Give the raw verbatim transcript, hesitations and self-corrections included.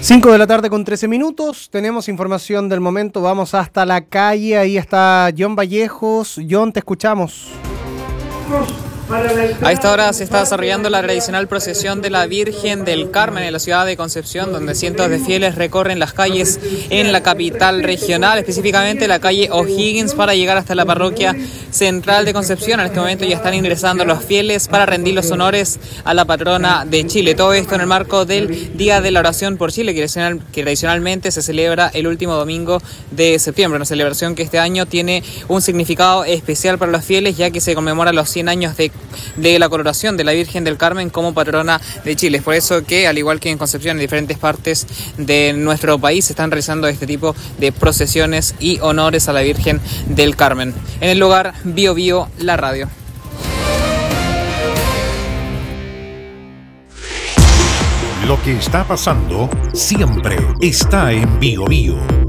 cinco de la tarde con trece minutos, tenemos información del momento, vamos hasta la calle, ahí está John Vallejos. John, te escuchamos. A esta hora se está desarrollando la tradicional procesión de la Virgen del Carmen en la ciudad de Concepción, donde cientos de fieles recorren las calles en la capital regional, específicamente la calle O'Higgins, para llegar hasta la parroquia central de Concepción. En este momento ya están ingresando los fieles para rendir los honores a la patrona de Chile. Todo esto en el marco del Día de la Oración por Chile, que, tradicional, que tradicionalmente se celebra el último domingo de septiembre, una celebración que este año tiene un significado especial para los fieles, ya que se conmemora los cien años de de la coronación de la Virgen del Carmen como patrona de Chile. Es por eso que, al igual que en Concepción, en diferentes partes de nuestro país se están realizando este tipo de procesiones y honores a la Virgen del Carmen. En el lugar, Bio Bio, la radio. Lo que está pasando siempre está en Bio Bio.